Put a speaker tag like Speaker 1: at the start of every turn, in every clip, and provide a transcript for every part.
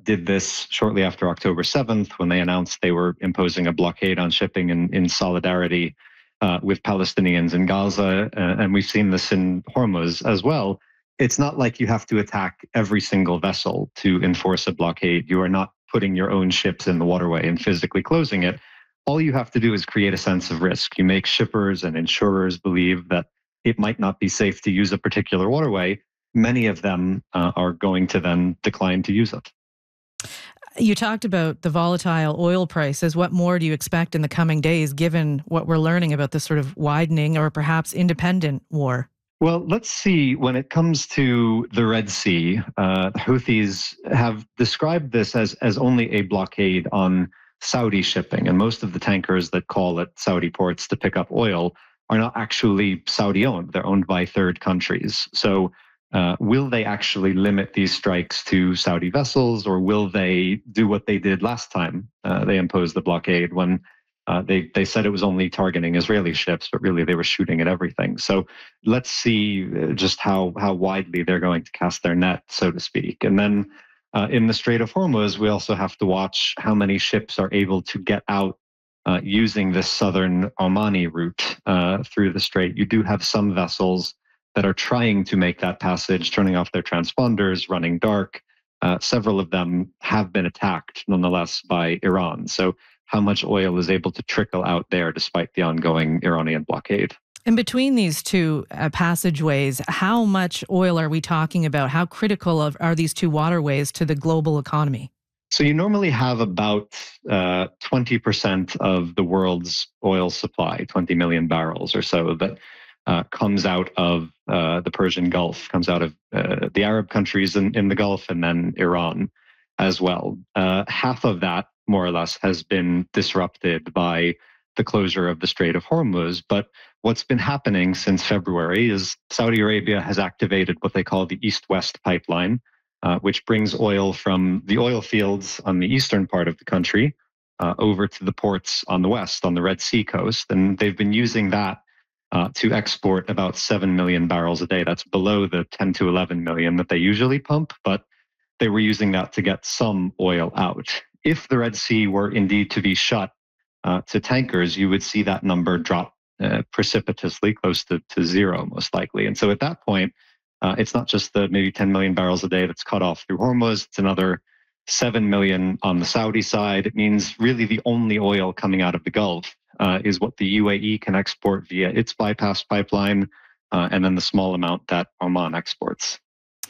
Speaker 1: did this shortly after October 7th when they announced they were imposing a blockade on shipping in solidarity with Palestinians in Gaza. And we've seen this in Hormuz as well. It's not like you have to attack every single vessel to enforce a blockade. You are not putting your own ships in the waterway and physically closing it. All you have to do is create a sense of risk. You make shippers and insurers believe that it might not be safe to use a particular waterway. Many of them are going to then decline to use it.
Speaker 2: You talked about the volatile oil prices. What more do you expect in the coming days, given what we're learning about this sort of widening or perhaps independent war?
Speaker 1: Well, let's see. When it comes to the Red Sea, the Houthis have described this as only a blockade on Saudi shipping. And most of the tankers that call at Saudi ports to pick up oil are not actually Saudi owned. They're owned by third countries. So will they actually limit these strikes to Saudi vessels, or will they do what they did last time they imposed the blockade when they said it was only targeting Israeli ships, but really they were shooting at everything. So let's see just how widely they're going to cast their net, so to speak. And then in the Strait of Hormuz, we also have to watch how many ships are able to get out using this southern Omani route through the strait. You do have some vessels that are trying to make that passage, turning off their transponders, running dark. Several of them have been attacked, nonetheless, by Iran. So how much oil is able to trickle out there despite the ongoing Iranian blockade?
Speaker 2: In between these two passageways, how much oil are we talking about? How critical are these two waterways to the global economy?
Speaker 1: So you normally have about 20% of the world's oil supply, 20 million barrels or so, that comes out of the Persian Gulf, comes out of the Arab countries in the Gulf, and then Iran as well. Half of that, more or less, has been disrupted by the closure of the Strait of Hormuz. But what's been happening since February is Saudi Arabia has activated what they call the East-West pipeline, which brings oil from the oil fields on the eastern part of the country over to the ports on the west, on the Red Sea coast. And they've been using that to export about 7 million barrels a day. That's below the 10 to 11 million that they usually pump, but they were using that to get some oil out. If the Red Sea were indeed to be shut to tankers, you would see that number drop precipitously, close to zero, most likely. And so at that point, it's not just the maybe 10 million barrels a day that's cut off through Hormuz, it's another 7 million on the Saudi side. It means really the only oil coming out of the Gulf is what the UAE can export via its bypass pipeline, and then the small amount that Oman exports.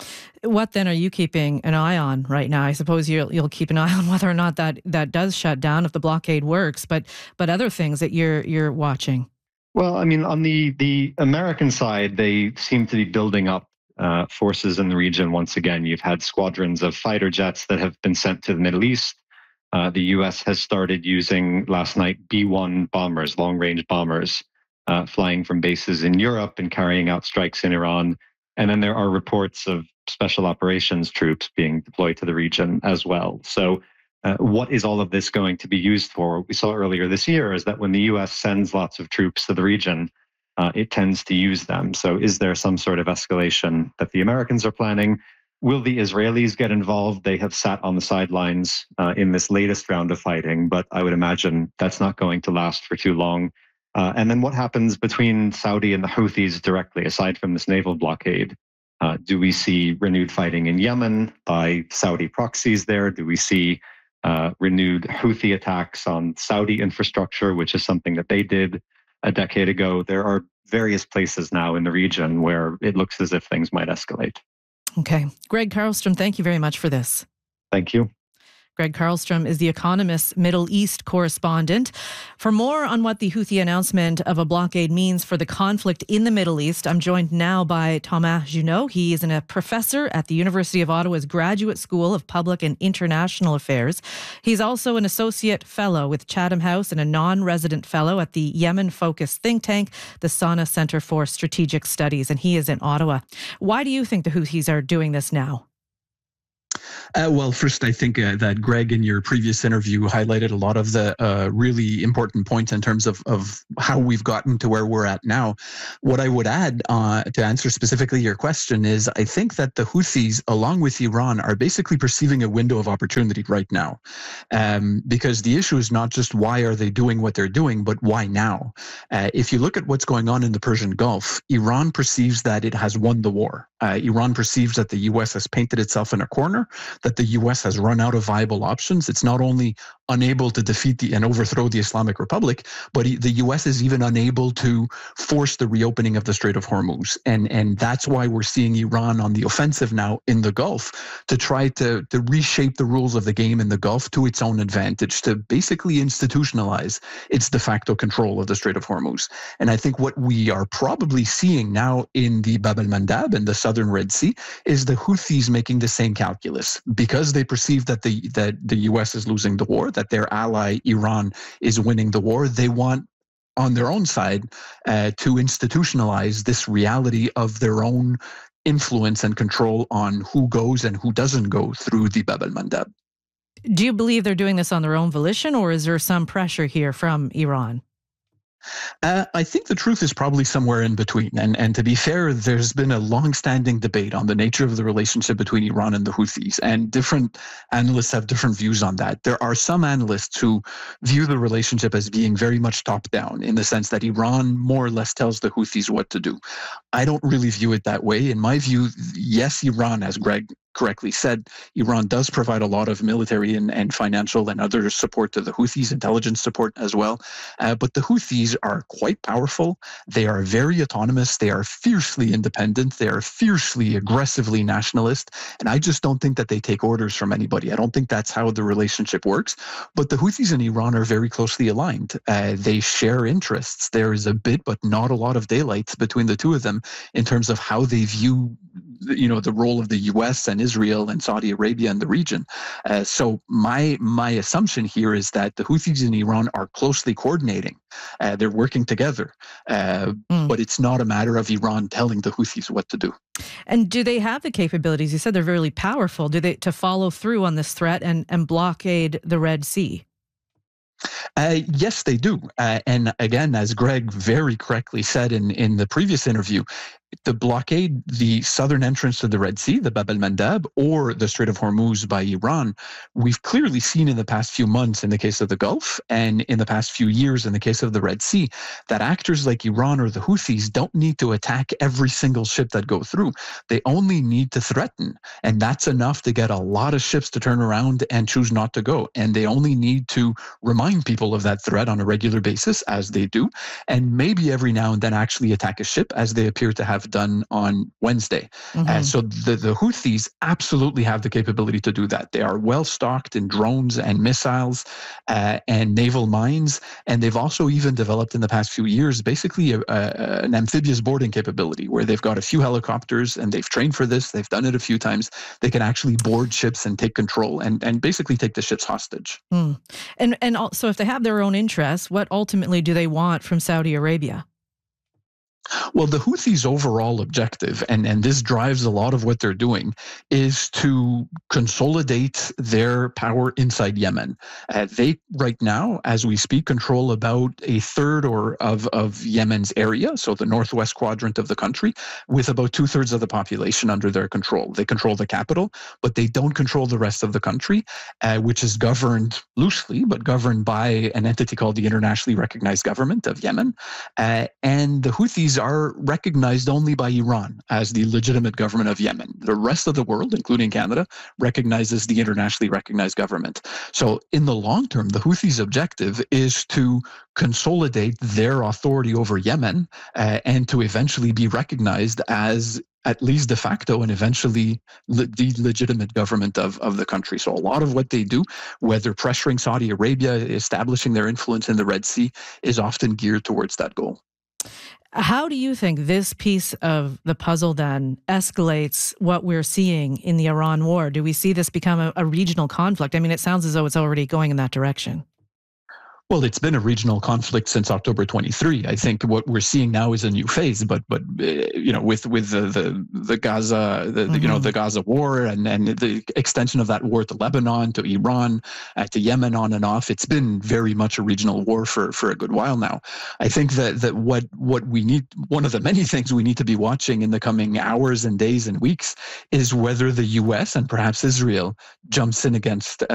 Speaker 2: What then are you keeping an eye on right now? I suppose you'll keep an eye on whether or not that does shut down, if the blockade works, but other things that you're watching.
Speaker 1: Well, I mean, on the American side, they seem to be building up forces in the region once again. You've had squadrons of fighter jets that have been sent to the Middle East. The U.S. has started using last night B-1 bombers, long-range bombers, flying from bases in Europe and carrying out strikes in Iran. And then there are reports of special operations troops being deployed to the region as well. So what is all of this going to be used for? What we saw earlier this year is that when the U.S. sends lots of troops to the region, it tends to use them. So is there some sort of escalation that the Americans are planning? Will the Israelis get involved? They have sat on the sidelines in this latest round of fighting, but I would imagine that's not going to last for too long. And then what happens between Saudi and the Houthis directly, aside from this naval blockade? Do we see renewed fighting in Yemen by Saudi proxies there? Do we see renewed Houthi attacks on Saudi infrastructure, which is something that they did a decade ago? There are various places now in the region where it looks as if things might escalate.
Speaker 2: Okay. Greg Carlstrom, thank you very much for this.
Speaker 1: Thank you.
Speaker 2: Greg Carlstrom is The Economist's Middle East correspondent. For more on what the Houthi announcement of a blockade means for the conflict in the Middle East, I'm joined now by Thomas Junot. He is a professor at the University of Ottawa's Graduate School of Public and International Affairs. He's also an associate fellow with Chatham House and a non-resident fellow at the Yemen-focused think tank, the Sana Center for Strategic Studies, and he is in Ottawa. Why do you think the Houthis are doing this now?
Speaker 3: Well, first, I think that Greg, in your previous interview, highlighted a lot of the really important points in terms of how we've gotten to where we're at now. What I would add to answer specifically your question is I think that the Houthis, along with Iran, are basically perceiving a window of opportunity right now. Because the issue is not just why are they doing what they're doing, but why now? If you look at what's going on in the Persian Gulf, Iran perceives that it has won the war. Iran perceives that the U.S. has painted itself in a corner, that the U.S. has run out of viable options. It's not only unable to defeat and overthrow the Islamic Republic, but the U.S. is even unable to force the reopening of the Strait of Hormuz. And that's why we're seeing Iran on the offensive now in the Gulf to try to reshape the rules of the game in the Gulf to its own advantage, to basically institutionalize its de facto control of the Strait of Hormuz. And I think what we are probably seeing now in the Bab el-Mandab and the southern Red Sea is the Houthis making the same calculus. Because they perceive that the U.S. is losing the war, that their ally Iran is winning the war, they want on their own side to institutionalize this reality of their own influence and control on who goes and who doesn't go through the Bab el-Mandab.
Speaker 2: Do you believe they're doing this on their own volition, or is there some pressure here from Iran?
Speaker 3: I think the truth is probably somewhere in between. And to be fair, there's been a long-standing debate on the nature of the relationship between Iran and the Houthis, and different analysts have different views on that. There are some analysts who view the relationship as being very much top-down, in the sense that Iran more or less tells the Houthis what to do. I don't really view it that way. In my view, yes, Iran, as Greg correctly said, Iran does provide a lot of military and financial and other support to the Houthis, intelligence support as well. But the Houthis are quite powerful. They are very autonomous. They are fiercely independent. They are fiercely, aggressively nationalist. And I just don't think that they take orders from anybody. I don't think that's how the relationship works. But the Houthis and Iran are very closely aligned. They share interests. There is a bit, but not a lot of daylight between the two of them in terms of how they view the role of the U.S. and Israel and Saudi Arabia in the region. So my assumption here is that the Houthis in Iran are closely coordinating. They're working together, but it's not a matter of Iran telling the Houthis what to do.
Speaker 2: And do they have the capabilities? You said they're really powerful. Do they to follow through on this threat and blockade the Red Sea?
Speaker 3: Yes, they do. And again, as Greg very correctly said in the previous interview, to blockade the southern entrance to the Red Sea, the Bab el-Mandab, or the Strait of Hormuz by Iran, we've clearly seen in the past few months in the case of the Gulf and in the past few years in the case of the Red Sea, that actors like Iran or the Houthis don't need to attack every single ship that go through. They only need to threaten. And that's enough to get a lot of ships to turn around and choose not to go. And they only need to remind people of that threat on a regular basis, as they do, and maybe every now and then actually attack a ship, as they appear to have done on Wednesday. So the Houthis absolutely have the capability to do that. They are well stocked in drones and missiles and naval mines, and they've also even developed in the past few years basically an amphibious boarding capability, where they've got a few helicopters and they've trained for this. They've done it a few times. They can actually board ships and take control and basically take the ships hostage.
Speaker 2: And also, if they have their own interests, what ultimately do they want from Saudi Arabia?
Speaker 3: Well, the Houthis' overall objective, and this drives a lot of what they're doing, is to consolidate their power inside Yemen. They, right now, as we speak, control about a third of Yemen's area, so the northwest quadrant of the country, with about 2/3 of the population under their control. They control the capital, but they don't control the rest of the country, which is governed loosely, but governed by an entity called the Internationally Recognized Government of Yemen. And the Houthis are recognized only by Iran as the legitimate government of Yemen. The rest of the world, including Canada, recognizes the internationally recognized government. So in the long term, the Houthis' objective is to consolidate their authority over Yemen and to eventually be recognized as at least de facto and eventually the legitimate government of the country. So a lot of what they do, whether pressuring Saudi Arabia, establishing their influence in the Red Sea, is often geared towards that goal.
Speaker 2: How do you think this piece of the puzzle then escalates what we're seeing in the Iran war? Do we see this become a regional conflict? I mean, it sounds as though it's already going in that direction.
Speaker 3: Well, it's been a regional conflict since October 23. I think what we're seeing now is a new phase, but with the Gaza, the Gaza war and the extension of that war to Lebanon, to Iran, to Yemen, on and off, it's been very much a regional war for a good while now. I think that what we need, one of the many things we need to be watching in the coming hours and days and weeks, is whether the U.S. and perhaps Israel jumps in against